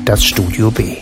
Das Studio B.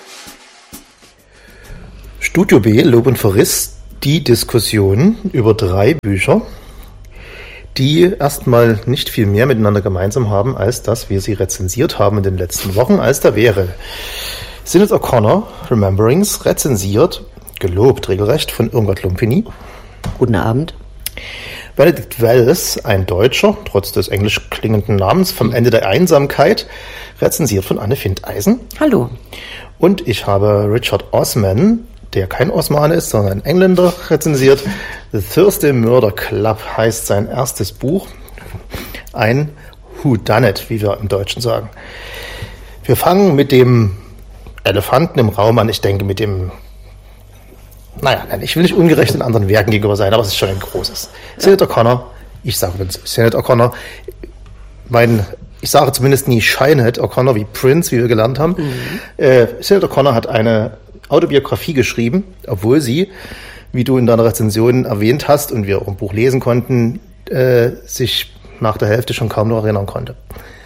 Studio B, Lob und Verriss, die Diskussion über 3 Bücher, die erstmal nicht viel mehr miteinander gemeinsam haben, als dass wir sie rezensiert haben in den letzten Wochen, als da wäre Sinéad O'Connor, Rememberings, rezensiert, gelobt regelrecht von Irmgard Lumpini. Guten Abend. Benedict Wells, ein Deutscher, trotz des englisch klingenden Namens, vom Ende der Einsamkeit, rezensiert von Anne Findeisen. Hallo. Und ich habe Richard Osman, der kein Osmane ist, sondern ein Engländer, rezensiert. The Thursday Murder Club heißt sein erstes Buch. Ein Whodunit, wie wir im Deutschen sagen. Wir fangen mit dem Elefanten im Raum an. Ich denke mit dem... ich will nicht ungerecht in anderen Werken gegenüber sein, aber es ist schon ein großes. Sinéad O'Connor, ich sage übrigens Sinéad O'Connor, ich sage zumindest nie Sinéad O'Connor wie Prince, wie wir gelernt haben. Sinéad O'Connor hat eine Autobiografie geschrieben, obwohl sie, wie du in deiner Rezension erwähnt hast und wir auch im Buch lesen konnten, sich nach der Hälfte schon kaum noch erinnern konnte.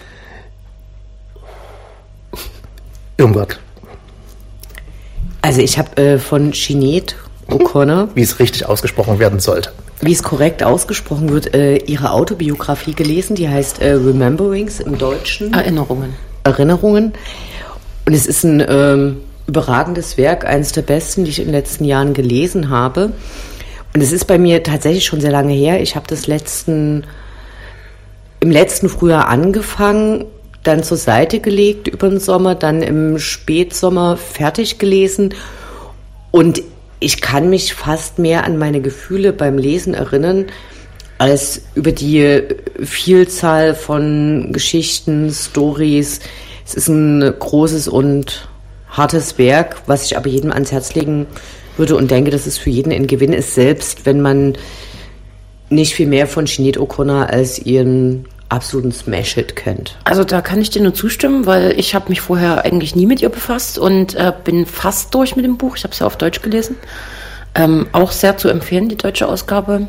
Irmgard. Also ich habe von Sinéad O'Connor, wie es richtig ausgesprochen werden sollte. Wie es korrekt ausgesprochen wird, ihre Autobiografie gelesen, die heißt Rememberings im Deutschen. Erinnerungen. Und es ist ein überragendes Werk, eines der besten, die ich in den letzten Jahren gelesen habe. Und es ist bei mir tatsächlich schon sehr lange her. Ich habe das im letzten Frühjahr angefangen, dann zur Seite gelegt über den Sommer, dann im Spätsommer fertig gelesen. Und ich kann mich fast mehr an meine Gefühle beim Lesen erinnern, als über die Vielzahl von Geschichten, Storys. Es ist ein großes und hartes Werk, was ich aber jedem ans Herz legen würde und denke, dass es für jeden ein Gewinn ist, selbst wenn man nicht viel mehr von Sinéad O'Connor als ihren absoluten Smash-Hit kennt. Also da kann ich dir nur zustimmen, weil ich habe mich vorher eigentlich nie mit ihr befasst und bin fast durch mit dem Buch. Ich habe es ja auf Deutsch gelesen. Auch sehr zu empfehlen, die deutsche Ausgabe.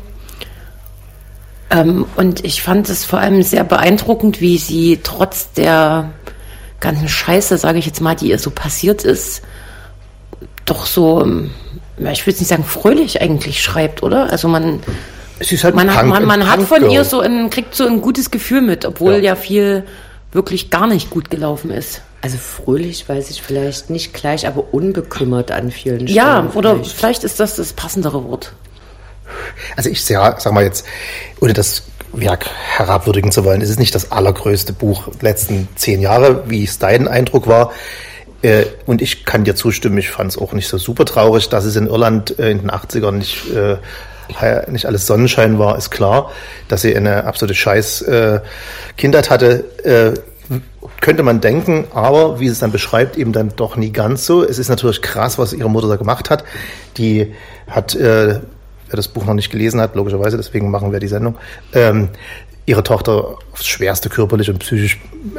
Und ich fand es vor allem sehr beeindruckend, wie sie trotz der ganzen Scheiße, sage ich jetzt mal, die ihr so passiert ist, doch so, ich will es nicht sagen fröhlich eigentlich schreibt, oder? Also es ist halt man hat von ihr kriegt so ein gutes Gefühl mit, obwohl ja viel wirklich gar nicht gut gelaufen ist. Also fröhlich weiß ich vielleicht nicht gleich, aber unbekümmert an vielen Stellen. Ja, oder vielleicht ist das passendere Wort. Also ich sag mal jetzt, ohne das Werk herabwürdigen zu wollen, es ist nicht das allergrößte Buch der letzten 10 Jahre, wie es dein Eindruck war. Und ich kann dir zustimmen, ich fand es auch nicht so super traurig, dass es in Irland in den 80ern nicht alles Sonnenschein war, ist klar. Dass sie eine absolute Scheiß Kindheit hatte, könnte man denken, aber wie es dann beschreibt, eben dann doch nie ganz so. Es ist natürlich krass, was ihre Mutter da gemacht hat. Die hat, wer das Buch noch nicht gelesen hat, logischerweise, deswegen machen wir die Sendung, ihre Tochter aufs Schwerste körperlich und psychisch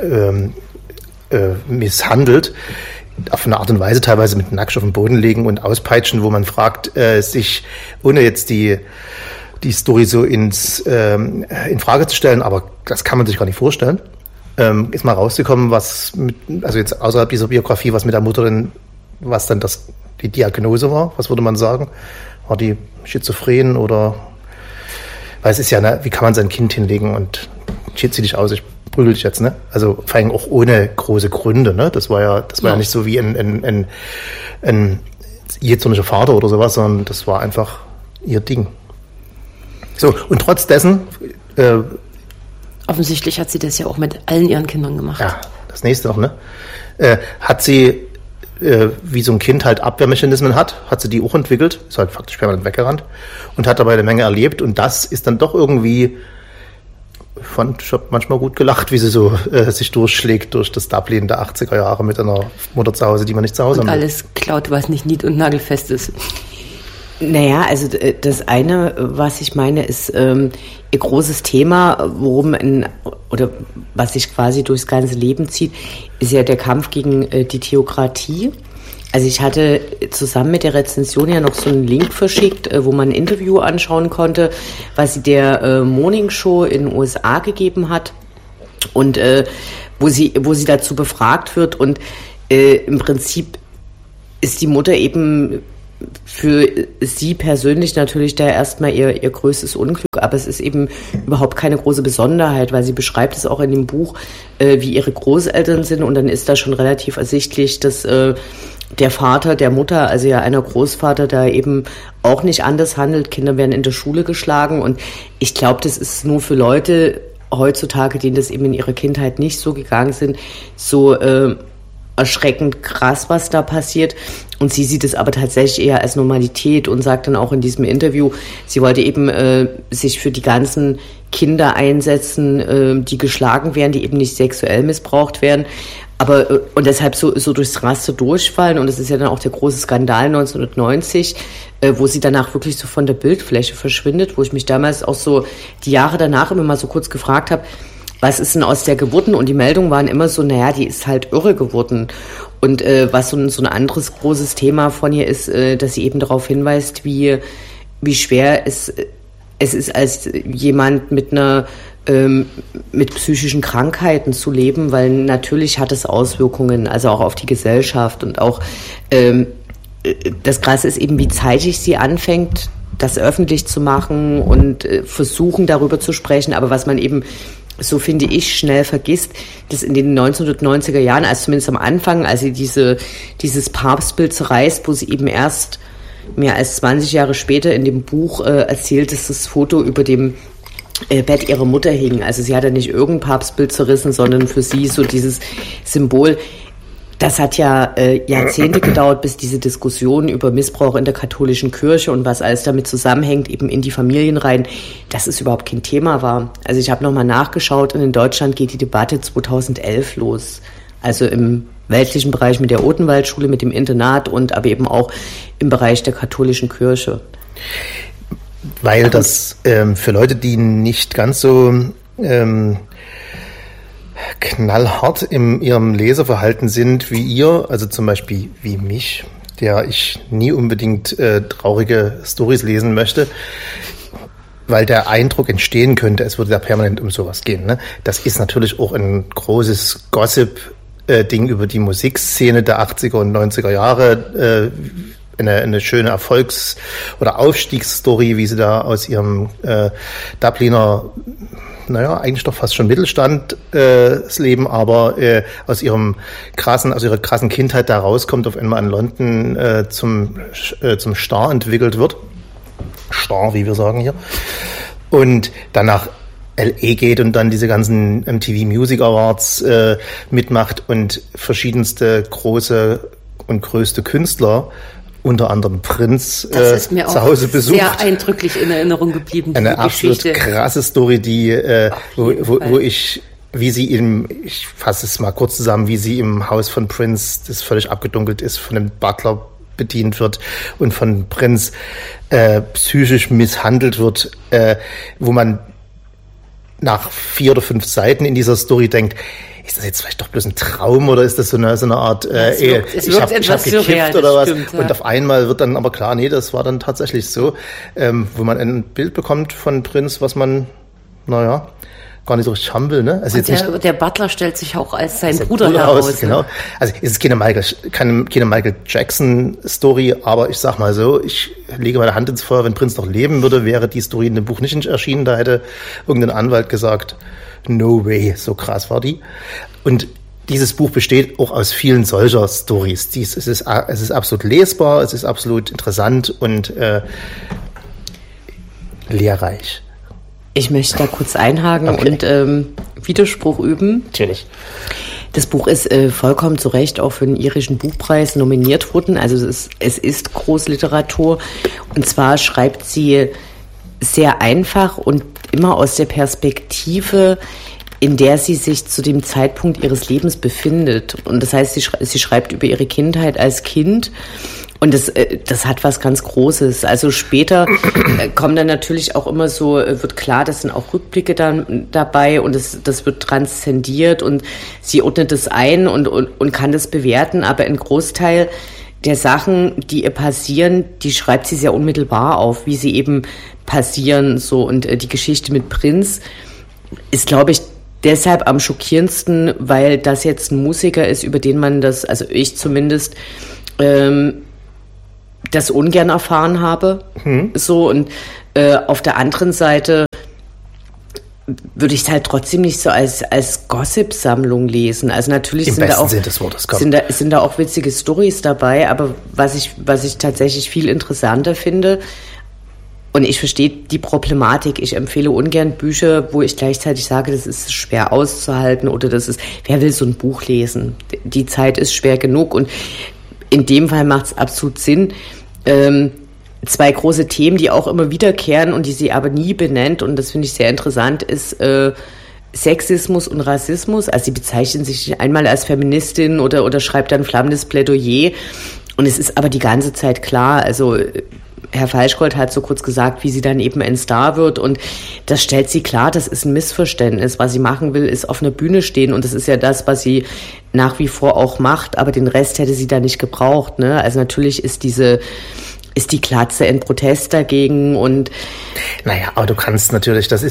misshandelt, auf eine Art und Weise teilweise mit nackt auf dem Boden legen und auspeitschen, wo man fragt, sich, ohne jetzt die Story so in Frage zu stellen, aber das kann man sich gar nicht vorstellen, ist mal rausgekommen, also jetzt außerhalb dieser Biografie, was mit der Mutter denn, was dann die Diagnose war, was würde man sagen? War die schizophren oder, weil es ist ja, wie kann man sein Kind hinlegen und zieh dich aus, ich prügel dich jetzt, ne? Also vor allem auch ohne große Gründe, ne? Das war ja nicht so wie ein jähzorniger Vater oder sowas, sondern das war einfach ihr Ding. So, und trotz dessen offensichtlich hat sie das ja auch mit allen ihren Kindern gemacht. Ja, das nächste noch, ne? Hat sie, wie so ein Kind halt Abwehrmechanismen hat sie die auch entwickelt, ist halt faktisch permanent weggerannt und hat dabei eine Menge erlebt und das ist dann doch irgendwie, ich habe manchmal gut gelacht, wie sie so sich durchschlägt durch das Dublin der 80er Jahre mit einer Mutter zu Hause, die man nicht zu Hause hat. Und alles klaut, was nicht nied- und nagelfest ist. Naja, also das eine, was ich meine, ist ihr großes Thema, was sich quasi durchs ganze Leben zieht, ist ja der Kampf gegen die Theokratie. Also ich hatte zusammen mit der Rezension ja noch so einen Link verschickt, wo man ein Interview anschauen konnte, was sie der Morning Show in den USA gegeben hat und wo sie dazu befragt wird und im Prinzip ist die Mutter eben für sie persönlich natürlich da erstmal ihr größtes Unglück, aber es ist eben überhaupt keine große Besonderheit, weil sie beschreibt es auch in dem Buch, wie ihre Großeltern sind, und dann ist da schon relativ ersichtlich, dass der Vater der Mutter, also ja einer Großvater, da eben auch nicht anders handelt. Kinder werden in der Schule geschlagen, und ich glaube, das ist nur für Leute heutzutage, denen das eben in ihrer Kindheit nicht so gegangen sind, so erschreckend krass, was da passiert. Und sie sieht es aber tatsächlich eher als Normalität und sagt dann auch in diesem Interview, sie wollte eben sich für die ganzen Kinder einsetzen, die geschlagen werden, die eben nicht sexuell missbraucht werden. Aber und deshalb so durchs Raster durchfallen. Und das ist ja dann auch der große Skandal 1990, wo sie danach wirklich so von der Bildfläche verschwindet, wo ich mich damals auch so die Jahre danach immer mal so kurz gefragt habe, was ist denn aus der geworden? Und die Meldungen waren immer so, naja, die ist halt irre geworden. Und was so ein anderes großes Thema von ihr ist, dass sie eben darauf hinweist, wie schwer es ist, als jemand mit psychischen Krankheiten zu leben, weil natürlich hat es Auswirkungen, also auch auf die Gesellschaft, und auch das Krasse ist eben, wie zeitig sie anfängt, das öffentlich zu machen und versuchen, darüber zu sprechen, aber was man eben, so finde ich, schnell vergisst, dass in den 1990er Jahren, also zumindest am Anfang, als sie dieses Papstbild zerreißt, wo sie eben erst mehr als 20 Jahre später in dem Buch erzählt, dass das Foto über dem Bett ihrer Mutter hing. Also sie hat ja nicht irgendein Papstbild zerrissen, sondern für sie so dieses Symbol. Das hat ja Jahrzehnte gedauert, bis diese Diskussion über Missbrauch in der katholischen Kirche und was alles damit zusammenhängt, eben in die Familien rein, dass es überhaupt kein Thema war. Also ich habe nochmal nachgeschaut, und in Deutschland geht die Debatte 2011 los. Also im weltlichen Bereich mit der Odenwaldschule, mit dem Internat, und aber eben auch im Bereich der katholischen Kirche. Weil das für Leute, die nicht ganz so knallhart in ihrem Leseverhalten sind wie ihr, also zum Beispiel wie mich, der ich nie unbedingt traurige Storys lesen möchte, weil der Eindruck entstehen könnte, es würde da permanent um sowas gehen. Ne? Das ist natürlich auch ein großes Gossip-Ding über die Musikszene der 80er und 90er Jahre, eine schöne Erfolgs- oder Aufstiegsstory, wie sie da aus ihrem Dubliner, eigentlich doch fast schon Mittelstand das Leben, aber aus ihrer krassen Kindheit da rauskommt, auf einmal in London zum Star entwickelt wird. Star, wie wir sagen hier. Und danach LA geht und dann diese ganzen MTV Music Awards mitmacht und verschiedenste große und größte Künstler, unter anderem Prince, das ist mir zu Hause besucht. Sehr eindrücklich in Erinnerung geblieben. Eine absolut krasse Story, wo ich fasse es mal kurz zusammen, wie sie im Haus von Prince, das völlig abgedunkelt ist, von einem Butler bedient wird und von Prince psychisch misshandelt wird, wo man nach 4 oder 5 Seiten in dieser Story denkt, ist das jetzt vielleicht doch bloß ein Traum, oder ist das so eine Art ich hab gekifft oder was? Stimmt, ja. Und auf einmal wird dann aber klar, nee, das war dann tatsächlich so, wo man ein Bild bekommt von Prince, was man, gar nicht so richtig haben will. Ne? Also und der Butler stellt sich auch als sein Bruder heraus. Genau. Also es ist keine Michael Jackson Story, aber ich sag mal so, ich lege meine Hand ins Feuer, wenn Prince noch leben würde, wäre die Story in dem Buch nicht erschienen. Da hätte irgendein Anwalt gesagt, no way, so krass war die. Und dieses Buch besteht auch aus vielen solcher Stories. Es ist absolut lesbar, es ist absolut interessant und lehrreich. Ich möchte da kurz einhaken und Widerspruch üben. Natürlich. Das Buch ist vollkommen zu Recht auch für den irischen Buchpreis nominiert worden. Also es ist Großliteratur. Und zwar schreibt sie sehr einfach und immer aus der Perspektive, in der sie sich zu dem Zeitpunkt ihres Lebens befindet. Und das heißt, sie schreibt über ihre Kindheit als Kind. Und das hat was ganz Großes. Also später kommen dann natürlich auch immer so, wird klar, das sind auch Rückblicke dann dabei, und das wird transzendiert, und sie ordnet es ein und kann das bewerten. Aber ein Großteil der Sachen, die ihr passieren, die schreibt sie sehr unmittelbar auf, wie sie eben passieren. So. Und die Geschichte mit Prince ist, glaube ich, deshalb am schockierendsten, weil das jetzt ein Musiker ist, über den man das, also ich zumindest, das ungern erfahren habe. So, und auf der anderen Seite würde ich es halt trotzdem nicht so als Gossip-Sammlung lesen. Also natürlich Im sind da auch Sinn des Wortes, sind da auch witzige Storys dabei, aber was ich tatsächlich viel interessanter finde, und ich verstehe die Problematik, ich empfehle ungern Bücher, wo ich gleichzeitig sage, das ist schwer auszuhalten oder wer will so ein Buch lesen? Die Zeit ist schwer genug, und in dem Fall macht es absolut Sinn. Zwei große Themen, die auch immer wiederkehren und die sie aber nie benennt, und das finde ich sehr interessant, ist Sexismus und Rassismus. Also sie bezeichnen sich einmal als Feministin oder schreibt dann flammendes Plädoyer, und es ist aber die ganze Zeit klar, also Herr Falschgold hat so kurz gesagt, wie sie dann eben ein Star wird, und das stellt sie klar, das ist ein Missverständnis. Was sie machen will, ist auf einer Bühne stehen, und das ist ja das, was sie nach wie vor auch macht, aber den Rest hätte sie da nicht gebraucht, ne? Also natürlich ist die Glatze ein Protest dagegen, und naja, aber du kannst natürlich, das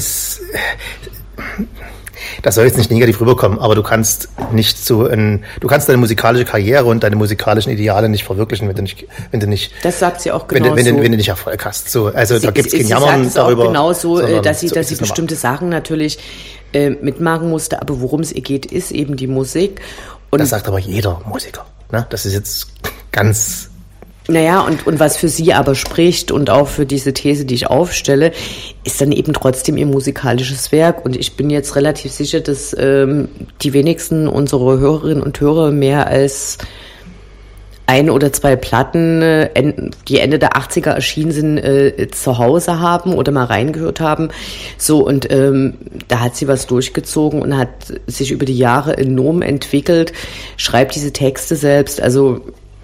soll jetzt nicht negativ rüberkommen, aber du kannst du kannst deine musikalische Karriere und deine musikalischen Ideale nicht verwirklichen, wenn du nicht. Das sagt sie auch genau wenn du nicht Erfolg hast. So, also da gibt's kein Jammern darüber. Auch genau so, dass sie bestimmte Sachen natürlich mitmachen musste, aber worum es ihr geht, ist eben die Musik. Und das sagt aber jeder Musiker, ne? Das ist jetzt ganz. Naja, und was für sie aber spricht und auch für diese These, die ich aufstelle, ist dann eben trotzdem ihr musikalisches Werk. Und ich bin jetzt relativ sicher, dass die wenigsten unserer Hörerinnen und Hörer mehr als 1 oder 2 Platten, die Ende der 80er erschienen sind, zu Hause haben oder mal reingehört haben. So, und da hat sie was durchgezogen und hat sich über die Jahre enorm entwickelt, schreibt diese Texte selbst, also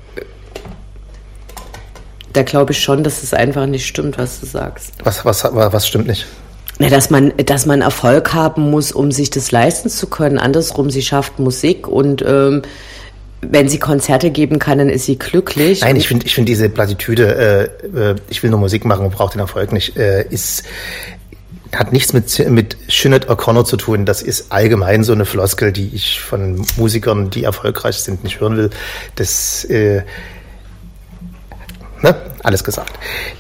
da glaube ich schon, dass es einfach nicht stimmt, was du sagst. Was stimmt nicht? Na, dass man Erfolg haben muss, um sich das leisten zu können. Andersrum, sie schafft Musik, und wenn sie Konzerte geben kann, dann ist sie glücklich. Nein, ich finde diese Plattitüde, ich will nur Musik machen und brauche den Erfolg nicht, hat nichts mit Sinead O'Connor zu tun. Das ist allgemein so eine Floskel, die ich von Musikern, die erfolgreich sind, nicht hören will. Das alles gesagt.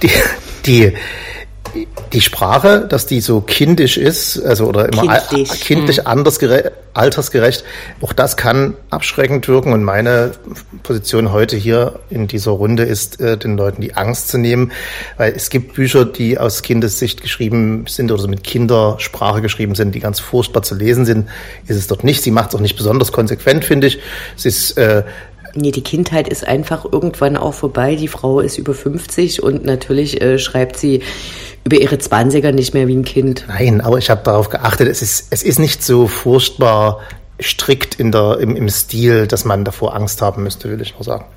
Die Sprache, dass die so kindisch ist, also oder immer kindlich, altersgerecht, auch das kann abschreckend wirken, und meine Position heute hier in dieser Runde ist, den Leuten die Angst zu nehmen, weil es gibt Bücher, die aus Kindessicht geschrieben sind oder so mit Kindersprache geschrieben sind, die ganz furchtbar zu lesen sind, ist es dort nicht. Sie macht es auch nicht besonders konsequent, finde ich. Es ist nee, die Kindheit ist einfach irgendwann auch vorbei. Die Frau ist über 50 und natürlich schreibt sie über ihre 20er nicht mehr wie ein Kind. Nein, aber ich habe darauf geachtet, es ist nicht so furchtbar strikt im Stil, dass man davor Angst haben müsste, will ich nur sagen.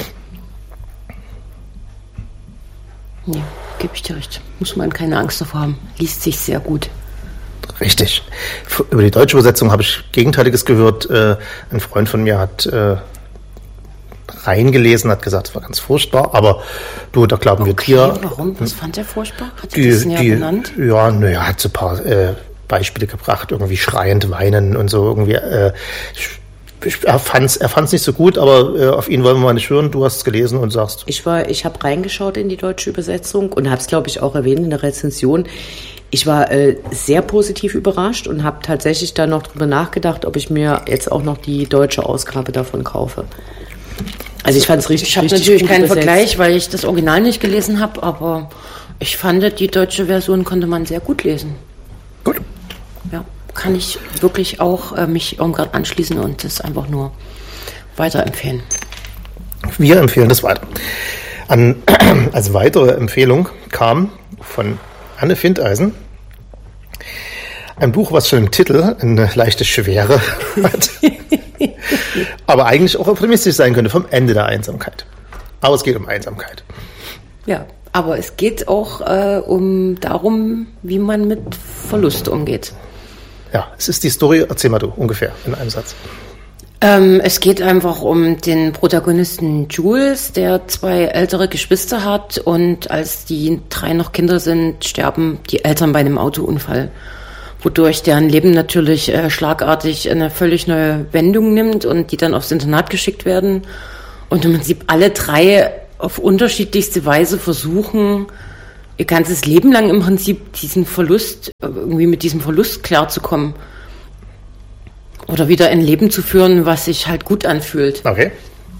Ja, gebe ich dir recht. Muss man keine Angst davor haben. Liest sich sehr gut. Richtig. Über die deutsche Übersetzung habe ich Gegenteiliges gehört. Ein Freund von mir hat reingelesen, hat gesagt, es war ganz furchtbar, aber du, da glauben wir dir. Warum? Was fand er furchtbar? Hat er das näher genannt? Ja, naja, hat so ein paar Beispiele gebracht, irgendwie schreiend, weinen und so, irgendwie. Er fand's nicht so gut, aber auf ihn wollen wir mal nicht hören. Du hast es gelesen und sagst. Ich habe reingeschaut in die deutsche Übersetzung und habe es, glaube ich, auch erwähnt in der Rezension. Ich war sehr positiv überrascht und habe tatsächlich da noch drüber nachgedacht, ob ich mir jetzt auch noch die deutsche Ausgabe davon kaufe. Also ich fand es richtig. Ich habe natürlich keinen Vergleich, weil ich das Original nicht gelesen habe, aber ich fand, die deutsche Version konnte man sehr gut lesen. Gut. Ja, kann ich wirklich auch mich Irmgard anschließen und das einfach nur weiterempfehlen. Wir empfehlen das weiter. Als weitere Empfehlung kam von Anne Findeisen ein Buch, was schon im Titel eine leichte Schwere hat, aber eigentlich auch optimistisch sein könnte, vom Ende der Einsamkeit. Aber es geht um Einsamkeit. Ja, aber es geht auch darum, wie man mit Verlust umgeht. Ja, es ist die Story, erzähl mal du, ungefähr, in einem Satz. Es geht einfach um den Protagonisten Jules, der 2 ältere Geschwister hat, und als die 3 noch Kinder sind, sterben die Eltern bei einem Autounfall. wodurch deren Leben natürlich schlagartig eine völlig neue Wendung nimmt und die dann aufs Internat geschickt werden. Und im Prinzip alle drei auf unterschiedlichste Weise versuchen, ihr ganzes Leben lang im Prinzip diesen Verlust, irgendwie mit diesem Verlust klarzukommen. Oder wieder ein Leben zu führen, was sich halt gut anfühlt. Okay.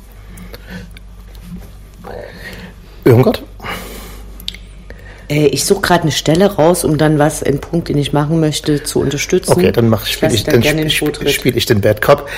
Irmgard? Ich suche gerade eine Stelle raus, um dann einen Punkt, den ich machen möchte, zu unterstützen. Okay, dann spiele ich den Bad Cop.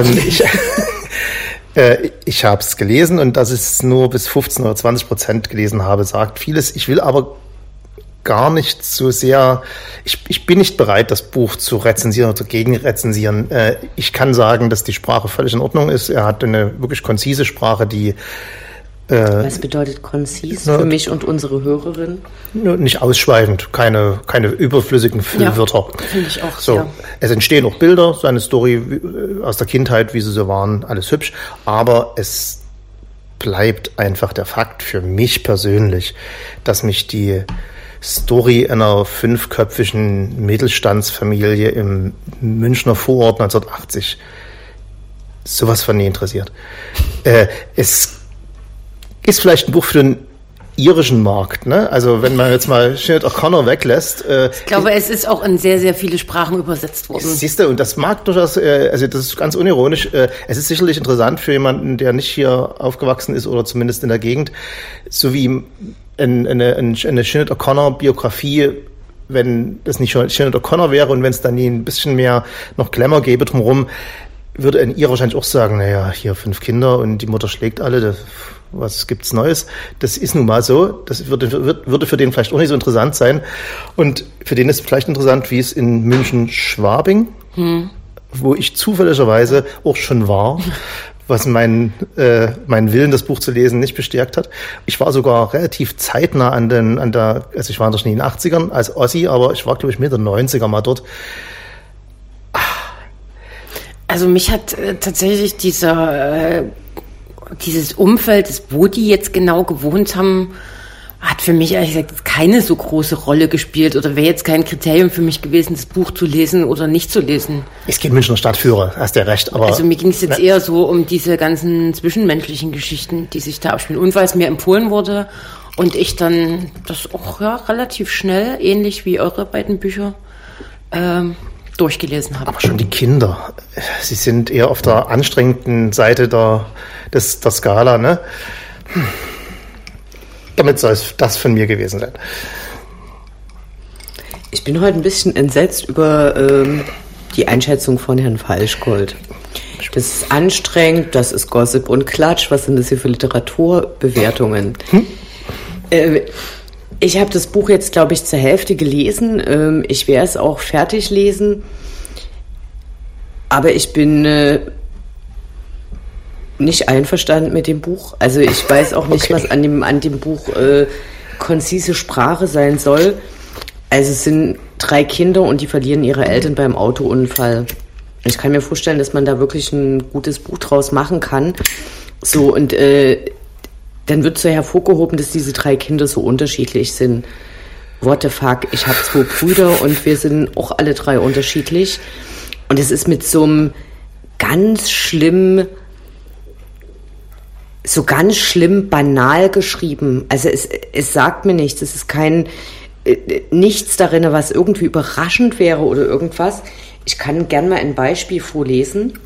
Ich habe es gelesen und dass ich es nur bis 15 oder 20% gelesen habe, sagt vieles. Ich will aber gar nicht so sehr, ich bin nicht bereit, das Buch zu rezensieren oder gegen rezensieren. Ich kann sagen, dass die Sprache völlig in Ordnung ist. Er hat eine wirklich konzise Sprache, die was bedeutet konzis für mich und unsere Hörerin? Nicht ausschweifend, keine überflüssigen Füllwörter. Ja, finde ich auch. So, ja. Es entstehen auch Bilder, seine Story aus der Kindheit, wie sie so waren, alles hübsch, aber es bleibt einfach der Fakt für mich persönlich, dass mich die Story einer 5-köpfigen Mittelstandsfamilie im Münchner Vorort 1980 sowas von nie interessiert. Es ist vielleicht ein Buch für den irischen Markt, ne? Also wenn man jetzt mal Sinead O'Connor weglässt. Ich glaube, es ist auch in sehr, sehr viele Sprachen übersetzt worden. Siehst du, und das mag durchaus, also das ist ganz unironisch, es ist sicherlich interessant für jemanden, der nicht hier aufgewachsen ist oder zumindest in der Gegend, so wie eine Sinead O'Connor-Biografie, wenn das nicht schon Sinead O'Connor wäre und wenn es dann nie ein bisschen mehr noch Glamour gäbe drumherum, würde ein Ire wahrscheinlich auch sagen, naja, hier 5 Kinder und die Mutter schlägt alle, was gibt's Neues? Das ist nun mal so. Das würde für den vielleicht auch nicht so interessant sein. Und für den ist es vielleicht interessant, wie es in München-Schwabing, wo ich zufälligerweise auch schon war, was meinen Willen, das Buch zu lesen, nicht bestärkt hat. Ich war sogar relativ zeitnah also ich war noch nie in den 80ern als Ossi, aber ich war, glaube ich, Mitte der 90er mal dort. Also mich hat tatsächlich dieses Umfeld, wo die jetzt genau gewohnt haben, hat für mich ehrlich gesagt keine so große Rolle gespielt oder wäre jetzt kein Kriterium für mich gewesen, das Buch zu lesen oder nicht zu lesen. Es geht Münchner Stadtführer, hast ja recht. Aber also mir ging es jetzt eher so um diese ganzen zwischenmenschlichen Geschichten, die sich da abspielen. Und weil es mir empfohlen wurde und ich dann das auch relativ schnell, ähnlich wie eure beiden Bücher, durchgelesen habe. Aber schon die Kinder, sie sind eher auf der anstrengenden Seite der Skala, ne? Damit soll es das von mir gewesen sein. Ich bin heute ein bisschen entsetzt über die Einschätzung von Herrn Falschgold. Das ist anstrengend, das ist Gossip und Klatsch. Was sind das hier für Literaturbewertungen? Ich habe das Buch jetzt, glaube ich, zur Hälfte gelesen. Ich werde es auch fertig lesen. Aber ich bin nicht einverstanden mit dem Buch. Also ich weiß auch nicht, was an dem Buch konzise Sprache sein soll. Also es sind 3 Kinder und die verlieren ihre Eltern beim Autounfall. Ich kann mir vorstellen, dass man da wirklich ein gutes Buch draus machen kann. So, und dann wird so hervorgehoben, dass diese 3 Kinder so unterschiedlich sind. What the fuck, ich habe 2 Brüder und wir sind auch alle 3 unterschiedlich. Und es ist mit so einem ganz schlimm banal geschrieben. Also es sagt mir nichts. Es ist nichts darin, was irgendwie überraschend wäre oder irgendwas. Ich kann gern mal ein Beispiel vorlesen.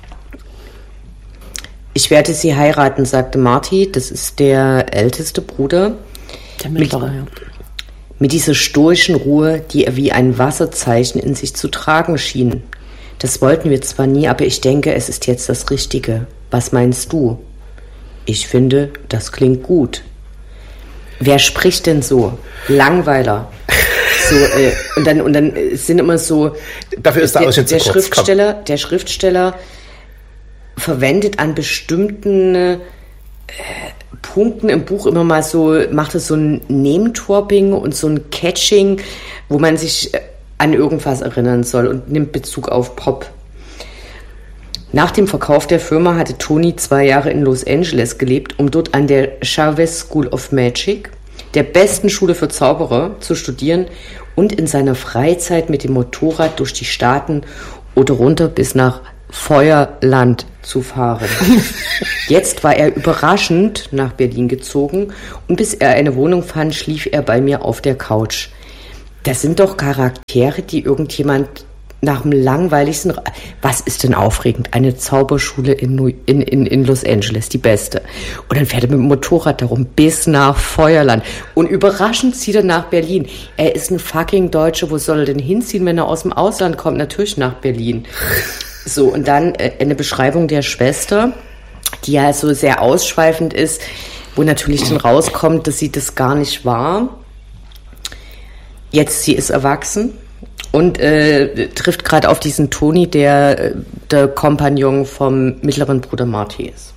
Ich werde sie heiraten, sagte Marty. Das ist der älteste Bruder. Der mittlere, ja. Mit dieser stoischen Ruhe, die er wie ein Wasserzeichen in sich zu tragen schien. Das wollten wir zwar nie, aber ich denke, es ist jetzt das Richtige. Was meinst du? Ich finde, das klingt gut. Wer spricht denn so? Langweiler. So, und dann sind immer so. Dafür ist der Schriftsteller verwendet an bestimmten Punkten im Buch immer mal so, macht es so ein Name-Dropping und so ein Catching, wo man sich an irgendwas erinnern soll und nimmt Bezug auf Pop. Nach dem Verkauf der Firma hatte Tony 2 Jahre in Los Angeles gelebt, um dort an der Chavez School of Magic, der besten Schule für Zauberer zu studieren und in seiner Freizeit mit dem Motorrad durch die Staaten oder runter bis nach Feuerland zu fahren. Jetzt war er überraschend nach Berlin gezogen und bis er eine Wohnung fand, schlief er bei mir auf der Couch. Das sind doch Charaktere, die irgendjemand nach dem langweiligsten... Was ist denn aufregend? Eine Zauberschule in Los Angeles, die beste. Und dann fährt er mit dem Motorrad darum bis nach Feuerland. Und überraschend zieht er nach Berlin. Er ist ein fucking Deutscher. Wo soll er denn hinziehen, wenn er aus dem Ausland kommt? Natürlich nach Berlin. So, und dann eine Beschreibung der Schwester, die ja so sehr ausschweifend ist, wo natürlich dann rauskommt, dass sie das gar nicht war. Jetzt, sie ist erwachsen. Und trifft gerade auf diesen Toni, der Kompagnon vom mittleren Bruder Marty ist.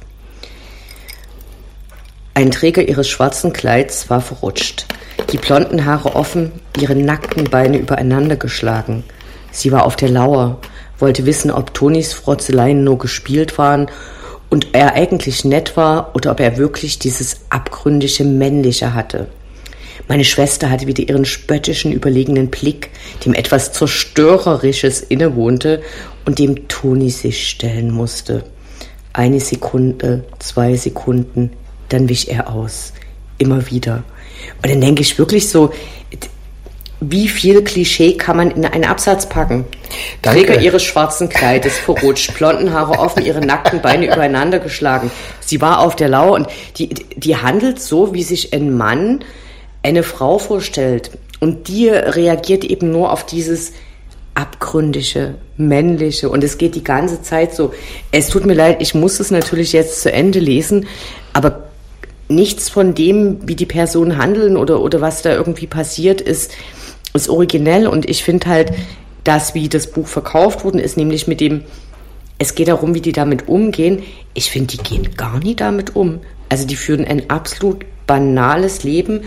Ein Träger ihres schwarzen Kleids war verrutscht, die blonden Haare offen, ihre nackten Beine übereinander geschlagen. Sie war auf der Lauer, wollte wissen, ob Tonis Frotzeleien nur gespielt waren und er eigentlich nett war oder ob er wirklich dieses abgründige Männliche hatte. Meine Schwester hatte wieder ihren spöttischen, überlegenen Blick, dem etwas Zerstörerisches innewohnte und dem Toni sich stellen musste. 1 Sekunde, 2 Sekunden, dann wich er aus. Immer wieder. Und dann denke ich wirklich so, wie viel Klischee kann man in einen Absatz packen? Danke. Träger ihres schwarzen Kleides, verrutscht, blonden Haare offen, ihre nackten Beine übereinander geschlagen. Sie war auf der Lauer und die handelt so, wie sich ein Mann eine Frau vorstellt. Und die reagiert eben nur auf dieses abgründige, männliche. Und es geht die ganze Zeit so. Es tut mir leid, ich muss es natürlich jetzt zu Ende lesen, aber nichts von dem, wie die Personen handeln oder was da irgendwie passiert, ist originell. Und ich finde halt, dass wie das Buch verkauft worden ist, nämlich mit dem, es geht darum, wie die damit umgehen. Ich finde, die gehen gar nie damit um. Also die führen ein absolut banales Leben.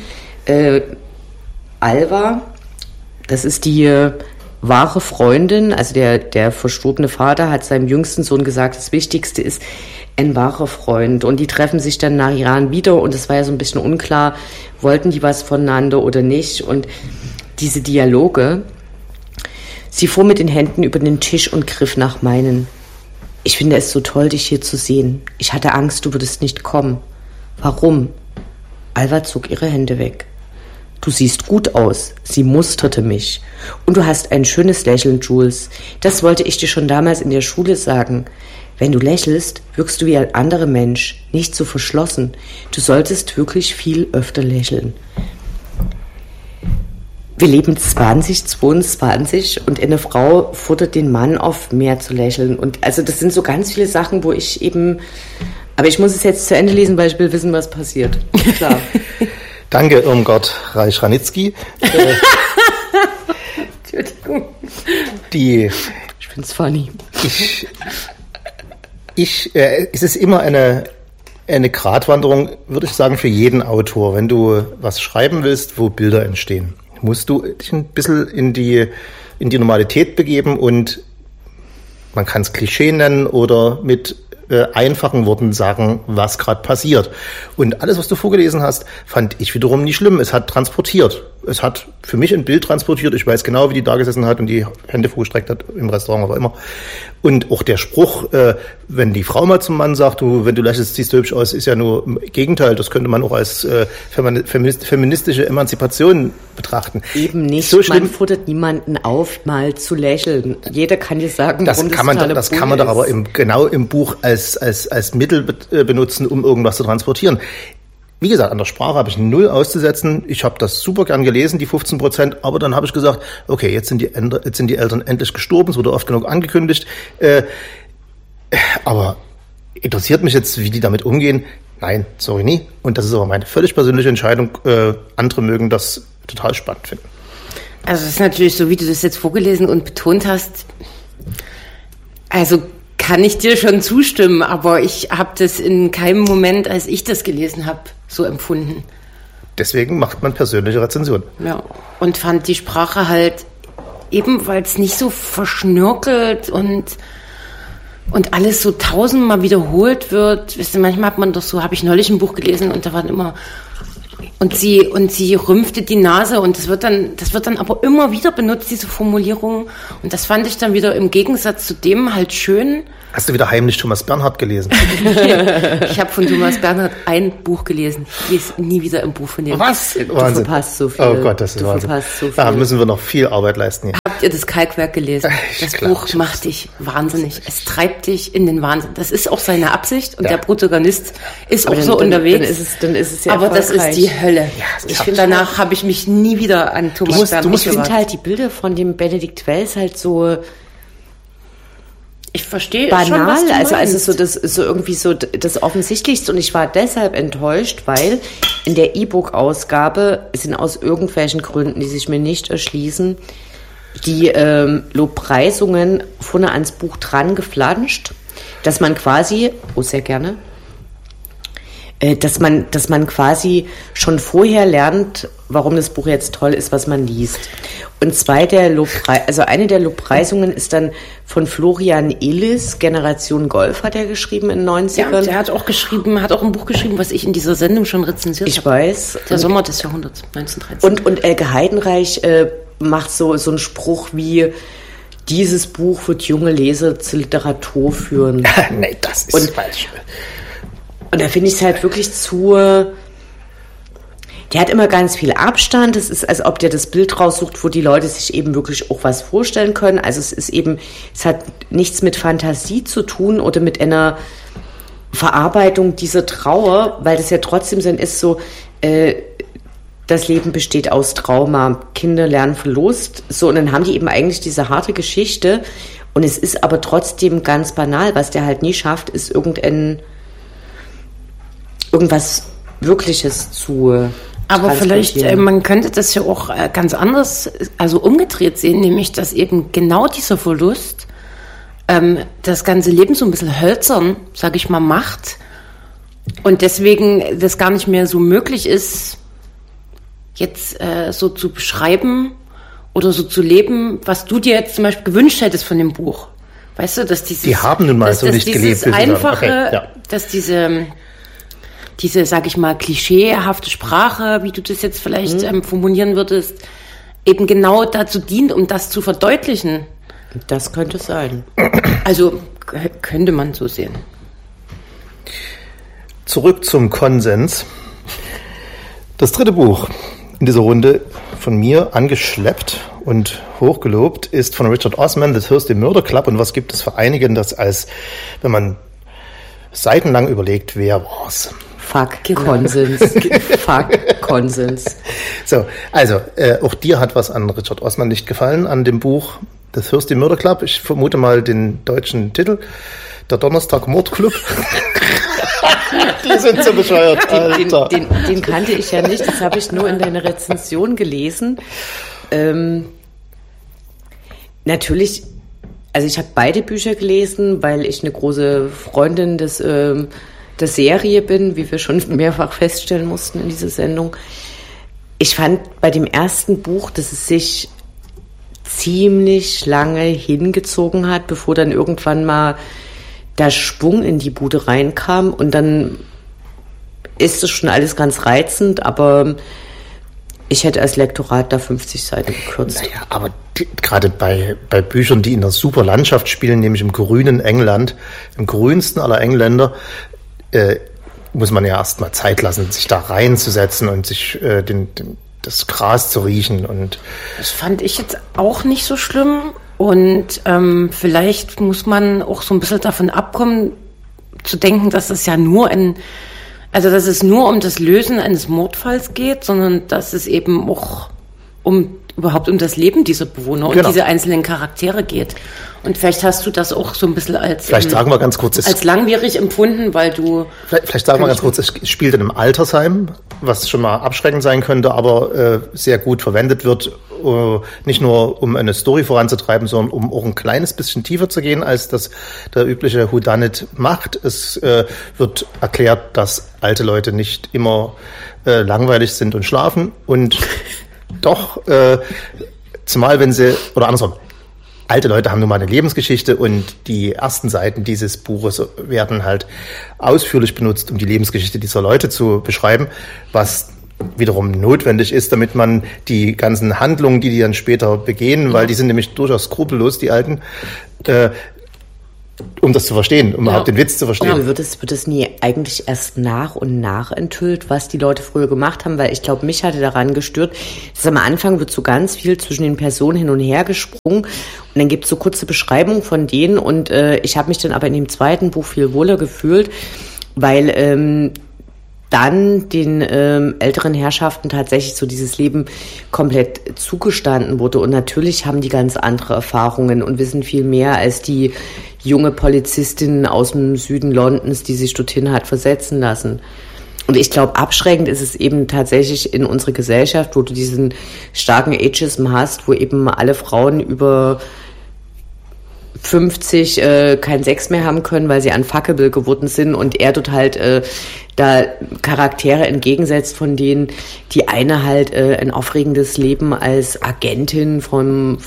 Alva, das ist die wahre Freundin, also der verstorbene Vater hat seinem jüngsten Sohn gesagt, das Wichtigste ist ein wahrer Freund. Und die treffen sich dann nach Jahren wieder und es war ja so ein bisschen unklar, wollten die was voneinander oder nicht. Und diese Dialoge, sie fuhr mit den Händen über den Tisch und griff nach meinen. Ich finde es so toll, dich hier zu sehen. Ich hatte Angst, du würdest nicht kommen. Warum? Alva zog ihre Hände weg. Du siehst gut aus. Sie musterte mich. Und du hast ein schönes Lächeln, Jules. Das wollte ich dir schon damals in der Schule sagen. Wenn du lächelst, wirkst du wie ein anderer Mensch, nicht so verschlossen. Du solltest wirklich viel öfter lächeln. Wir leben 2022 und eine Frau fordert den Mann auf, mehr zu lächeln. Und also das sind so ganz viele Sachen, wo ich eben... Aber ich muss es jetzt zu Ende lesen, weil ich will wissen, was passiert. Klar. Danke, Irmgard Reich-Ranitzky. Entschuldigung. Ich finde es funny. Es ist immer eine Gratwanderung, würde ich sagen, für jeden Autor. Wenn du was schreiben willst, wo Bilder entstehen, musst du dich ein bisschen in die Normalität begeben und man kann es Klischee nennen oder mit einfachen Worten sagen, was gerade passiert. Und alles, was du vorgelesen hast, fand ich wiederum nicht schlimm. Es hat transportiert. Es hat für mich ein Bild transportiert. Ich weiß genau, wie die da gesessen hat und die Hände vorgestreckt hat, im Restaurant, aber immer. Und auch der Spruch, wenn die Frau mal zum Mann sagt, wenn du lächelst, siehst du hübsch aus, ist ja nur im Gegenteil. Das könnte man auch als feministische Emanzipation betrachten. Eben nicht. So man fordert niemanden auf, mal zu lächeln. Jeder kann dir sagen, das kann man doch aber genau im Buch als Mittel benutzen, um irgendwas zu transportieren. Wie gesagt, an der Sprache habe ich 0 auszusetzen. Ich habe das super gern gelesen, die 15%, aber dann habe ich gesagt, okay, jetzt sind die Eltern endlich gestorben, es wurde oft genug angekündigt. Aber interessiert mich jetzt, wie die damit umgehen? Nein, sorry, nie. Und das ist aber meine völlig persönliche Entscheidung. Andere mögen das total spannend finden. Also es ist natürlich so, wie du das jetzt vorgelesen und betont hast, also kann ich dir schon zustimmen, aber ich habe das in keinem Moment, als ich das gelesen habe, so empfunden. Deswegen macht man persönliche Rezensionen. Ja, und fand die Sprache halt eben, weil es nicht so verschnörkelt und alles so 1000-mal wiederholt wird. Weißt du, manchmal hat man doch so, habe ich neulich ein Buch gelesen und da waren immer Und sie rümpfte die Nase und das wird dann aber immer wieder benutzt, diese Formulierung. Und das fand ich dann wieder im Gegensatz zu dem halt schön. Hast du wieder heimlich Thomas Bernhard gelesen? Ich habe von Thomas Bernhard ein Buch gelesen. Ich lese nie wieder ein Buch von dem. Was? Du verpasst so viel. Oh Gott, das ist Wahnsinn. So da müssen wir noch viel Arbeit leisten. Hier. Habt ihr das Kalkwerk gelesen? Das Buch macht dich wahnsinnig. Es treibt dich in den Wahnsinn. Das ist auch seine Absicht und der Protagonist ist auch so unterwegs. Dann ist es ja aber das ist die Hölle. Ja, ich finde, danach habe ich mich nie wieder an Thomas Bernhard. Ich finde halt die Bilder von dem Benedikt Wells halt so... Ich verstehe banal, schon, was du meinst. Also das ist so irgendwie so das Offensichtlichste und ich war deshalb enttäuscht, weil in der E-Book-Ausgabe sind aus irgendwelchen Gründen, die sich mir nicht erschließen, die Lobpreisungen vorne ans Buch dran geflanscht, dass man quasi, sehr gerne, dass man quasi schon vorher lernt, warum das Buch jetzt toll ist, was man liest. Und eine der Lobpreisungen ist dann von Florian Illis, Generation Golf hat er geschrieben in den 90ern. Ja, der hat auch ein Buch geschrieben, was ich in dieser Sendung schon rezensiert habe. Ich weiß. Der Sommer des Jahrhunderts, 1913. Und Elke Heidenreich macht so einen Spruch wie, dieses Buch wird junge Leser zur Literatur führen. Nee, das ist falsch. Und da finde ich es halt wirklich der hat immer ganz viel Abstand. Es ist, als ob der das Bild raussucht, wo die Leute sich eben wirklich auch was vorstellen können. Also es hat nichts mit Fantasie zu tun oder mit einer Verarbeitung dieser Trauer, weil das ja trotzdem so ist, so, das Leben besteht aus Trauma, Kinder lernen Verlust, so, und dann haben die eben eigentlich diese harte Geschichte und es ist aber trotzdem ganz banal, was der halt nie schafft, ist irgendwas Wirkliches zu aber vielleicht, man könnte das ja auch ganz anders, also umgedreht sehen, nämlich, dass eben genau dieser Verlust das ganze Leben so ein bisschen hölzern, sag ich mal, macht und deswegen das gar nicht mehr so möglich ist, jetzt so zu beschreiben oder so zu leben, was du dir jetzt zum Beispiel gewünscht hättest von dem Buch. Weißt du, dass die haben nun mal so nicht gelebt. Einfache, dass diese, sag ich mal, klischeehafte Sprache, wie du das jetzt vielleicht formulieren würdest, eben genau dazu dient, um das zu verdeutlichen. Das könnte sein. Also könnte man so sehen. Zurück zum Konsens. Das dritte Buch in dieser Runde von mir angeschleppt und hochgelobt ist von Richard Osman, The Thursday Murder Club. Und was gibt es für einige, das als, wenn man seitenlang überlegt, wer war's? Fuck Konsens. Fuck Konsens. So, also, auch dir hat was an Richard Osman nicht gefallen, an dem Buch The Thursday Murder Club. Ich vermute mal den deutschen Titel. Der Donnerstag Mordclub. Die sind so bescheuert, Alter. Den kannte ich ja nicht, das habe ich nur in deiner Rezension gelesen. Natürlich, also ich habe beide Bücher gelesen, weil ich eine große Freundin der Serie bin, wie wir schon mehrfach feststellen mussten in dieser Sendung. Ich fand bei dem ersten Buch, dass es sich ziemlich lange hingezogen hat, bevor dann irgendwann mal der Schwung in die Bude reinkam und dann ist es schon alles ganz reizend, aber ich hätte als Lektorat da 50 Seiten gekürzt. Naja, aber gerade bei Büchern, die in einer super Landschaft spielen, nämlich im grünen England, im grünsten aller Engländer, muss man ja erst mal Zeit lassen, sich da reinzusetzen und sich das Gras zu riechen. Und das fand ich jetzt auch nicht so schlimm. Und vielleicht muss man auch so ein bisschen davon abkommen, zu denken, dass es ja dass es nur um das Lösen eines Mordfalls geht, sondern dass es eben auch überhaupt um das Leben dieser Bewohner und diese einzelnen Charaktere geht. Und vielleicht hast du das auch so ein bisschen als langwierig empfunden, weil du... Vielleicht sagen wir ganz kurz, es spielt in einem Altersheim, was schon mal abschreckend sein könnte, aber sehr gut verwendet wird, nicht nur um eine Story voranzutreiben, sondern um auch ein kleines bisschen tiefer zu gehen, als das der übliche Whodunit macht. Es wird erklärt, dass alte Leute nicht immer langweilig sind und schlafen und doch, zumal wenn sie, oder andersrum, alte Leute haben nun mal eine Lebensgeschichte und die ersten Seiten dieses Buches werden halt ausführlich benutzt, um die Lebensgeschichte dieser Leute zu beschreiben, was wiederum notwendig ist, damit man die ganzen Handlungen, die dann später begehen, weil die sind nämlich durchaus skrupellos, die Alten, um das zu verstehen, um überhaupt den Witz zu verstehen. Aber wird es nie eigentlich erst nach und nach enthüllt, was die Leute früher gemacht haben? Weil ich glaube, mich hatte daran gestört, dass am Anfang wird so ganz viel zwischen den Personen hin und her gesprungen und dann gibt es so kurze Beschreibungen von denen und ich habe mich dann aber in dem zweiten Buch viel wohler gefühlt, weil dann den älteren Herrschaften tatsächlich so dieses Leben komplett zugestanden wurde. Und natürlich haben die ganz andere Erfahrungen und wissen viel mehr als die junge Polizistin aus dem Süden Londons, die sich dorthin hat versetzen lassen. Und ich glaube, abschreckend ist es eben tatsächlich in unserer Gesellschaft, wo du diesen starken Ageism hast, wo eben alle Frauen über 50 keinen Sex mehr haben können, weil sie unfuckable geworden sind und er dort halt da Charaktere entgegensetzt, von denen die eine halt ein aufregendes Leben als Agentin vom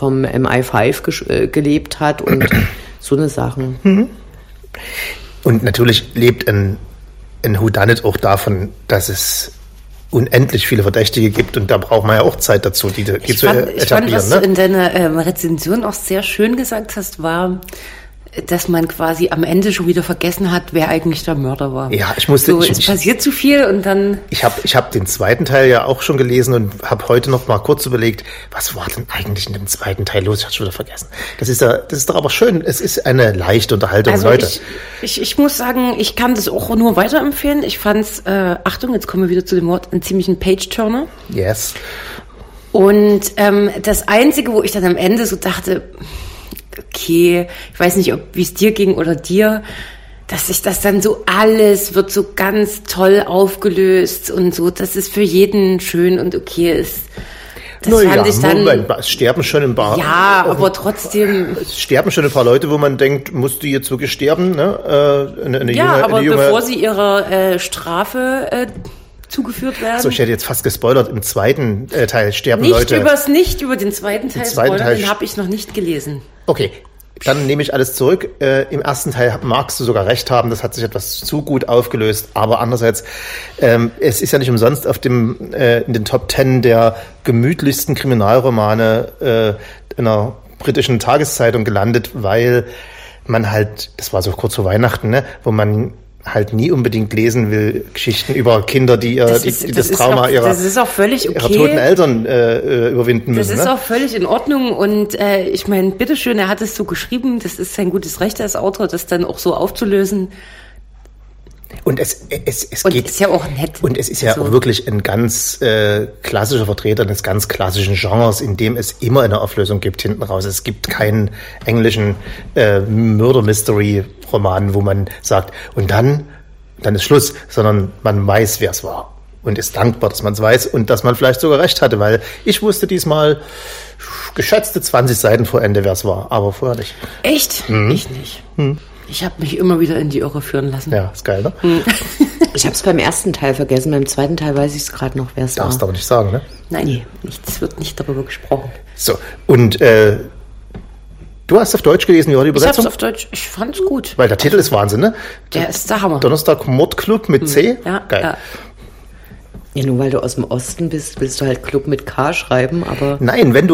MI5 gelebt hat und so eine Sachen. Und natürlich lebt ein Whodunit auch davon, dass es unendlich viele Verdächtige gibt und da braucht man ja auch Zeit dazu, die zu etablieren. Ich fand, was du in deiner Rezension auch sehr schön gesagt hast, war, dass man quasi am Ende schon wieder vergessen hat, wer eigentlich der Mörder war. Ja, es passiert zu viel und dann... Ich hab den zweiten Teil ja auch schon gelesen und habe heute noch mal kurz überlegt, was war denn eigentlich in dem zweiten Teil los? Ich hatte schon wieder vergessen. Das ist doch aber schön. Es ist eine leichte Unterhaltung, also Leute. Ich muss sagen, ich kann das auch nur weiterempfehlen. Ich fand's, Achtung, jetzt kommen wir wieder zu dem Wort, einen ziemlichen Page-Turner. Yes. Und das Einzige, wo ich dann am Ende so dachte... Okay, ich weiß nicht, wie es dir ging oder dir, dass sich das dann so alles wird so ganz toll aufgelöst und so, dass es für jeden schön und okay ist. Das fand ich dann. Es sterben schon ein paar. Ja, aber trotzdem. Es sterben schon ein paar Leute, wo man denkt, muss die jetzt wirklich sterben? Ne? Aber bevor sie ihrer Strafe zugeführt werden. So, ich hätte jetzt fast gespoilert, im zweiten Teil sterben nicht Leute. Nicht über den zweiten Teil spoilern, den habe ich noch nicht gelesen. Okay, dann nehme ich alles zurück. Im ersten Teil magst du sogar recht haben, das hat sich etwas zu gut aufgelöst, aber andererseits, es ist ja nicht umsonst in den Top 10 der gemütlichsten Kriminalromane einer britischen Tageszeitung gelandet, weil man halt, das war so kurz vor Weihnachten, ne, wo man halt nie unbedingt lesen will, Geschichten über Kinder, die das Trauma ihrer toten Eltern überwinden müssen. Das ist auch völlig in Ordnung und ich meine, bitteschön, er hat es so geschrieben, das ist sein gutes Recht als Autor, das dann auch so aufzulösen. Und es ist ja auch nett. Und es ist ja auch wirklich ein ganz klassischer Vertreter eines ganz klassischen Genres, in dem es immer eine Auflösung gibt hinten raus. Es gibt keinen englischen Murder-Mystery-Roman, wo man sagt, und dann ist Schluss, sondern man weiß, wer es war. Und ist dankbar, dass man es weiß und dass man vielleicht sogar recht hatte, weil ich wusste diesmal geschätzte 20 Seiten vor Ende, wer es war, aber vorher nicht. Echt? Ich nicht. Ich habe mich immer wieder in die Irre führen lassen. Ja, ist geil, ne? Ich habe es beim ersten Teil vergessen, beim zweiten Teil weiß ich es gerade noch, wer es war. Darfst du aber nicht sagen, ne? Nein, es wird nicht darüber gesprochen. So, und du hast auf Deutsch gelesen, ja, die Übersetzung? Ich hab's auf Deutsch, ich fand's gut. Weil der Titel ist Wahnsinn, ne? Der ist der Hammer. Donnerstag Mordclub mit C? Ja, geil. Ja. Ja, nur weil du aus dem Osten bist, willst du halt Club mit K schreiben, aber... Nein, wenn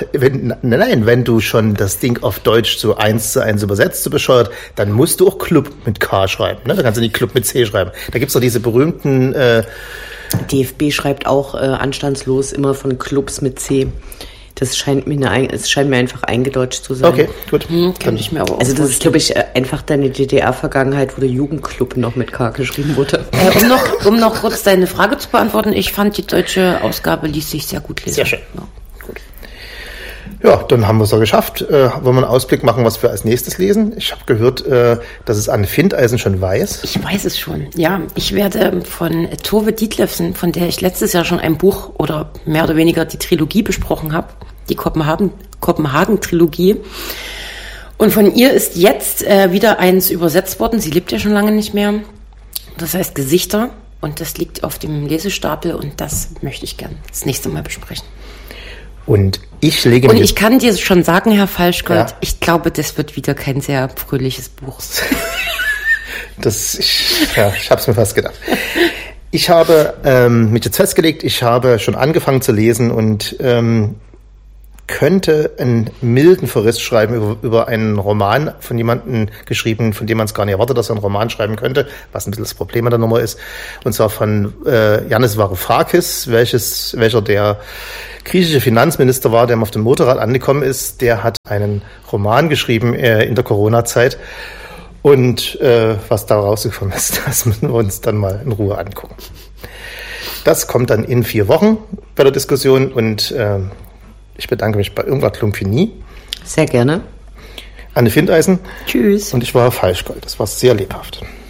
du schon das Ding auf Deutsch so 1:1 übersetzt, so bescheuert, dann musst du auch Club mit K schreiben, ne? Da kannst du nicht Club mit C schreiben. Da gibt's doch diese berühmten... DFB schreibt auch anstandslos immer von Clubs mit C. Es scheint mir einfach eingedeutscht zu sein. Okay, gut. Kann ich mir aber auch Also das ist, glaube ich, einfach deine DDR-Vergangenheit, wo der Jugendclub noch mit K geschrieben wurde. Um noch kurz deine Frage zu beantworten, ich fand die deutsche Ausgabe ließ sich sehr gut lesen. Sehr schön. Ja. Gut. Ja, dann haben wir es ja geschafft. Wollen wir einen Ausblick machen, was wir als nächstes lesen? Ich habe gehört, dass es Anne Findeisen schon weiß. Ich weiß es schon, ja. Ich werde von Tove Ditlevsen, von der ich letztes Jahr schon ein Buch oder mehr oder weniger die Trilogie besprochen habe, die Kopenhagen-Trilogie. Und von ihr ist jetzt wieder eins übersetzt worden. Sie lebt ja schon lange nicht mehr. Das heißt Gesichter. Und das liegt auf dem Lesestapel und das möchte ich gern das nächste Mal besprechen. Und ich kann dir schon sagen, Herr Falschgold, ja. Ich glaube, das wird wieder kein sehr fröhliches Buch. Ich habe es mir fast gedacht. Ich habe mich jetzt festgelegt, ich habe schon angefangen zu lesen und könnte einen milden Verriss schreiben über einen Roman von jemandem geschrieben, von dem man es gar nicht erwartet, dass er einen Roman schreiben könnte, was ein bisschen das Problem an der Nummer ist. Und zwar von Yanis Varoufakis, welcher der griechische Finanzminister war, der auf dem Motorrad angekommen ist. Der hat einen Roman geschrieben in der Corona-Zeit. Und was da rausgekommen ist, das müssen wir uns dann mal in Ruhe angucken. Das kommt dann in 4 Wochen bei der Diskussion und ich bedanke mich bei Irmgard Klumpini. Sehr gerne. Anne Findeisen. Tschüss. Und ich war Falschgold. Das war sehr lebhaft.